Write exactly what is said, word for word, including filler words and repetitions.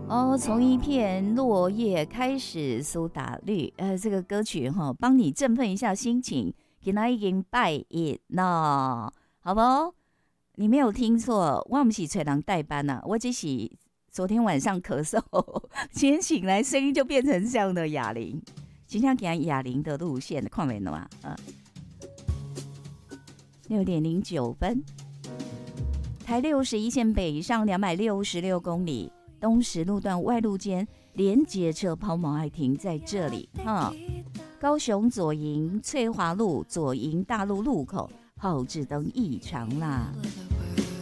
哦，从一片落叶开始，苏打绿，呃，这个歌曲哈，帮你振奋一下心情。今仔已经拜一了，好不好？你没有听错，我不是找人代班呐、啊，我只是昨天晚上咳嗽，今天醒来声音就变成这样的哑铃。今天讲哑铃的路线，看没有啊？嗯，六点零九分，台六十一线北上两百六十六公里。东石路段外路间连接车抛锚还停在这里哈。高雄左营翠华路左营大路路口炮制灯异常啦。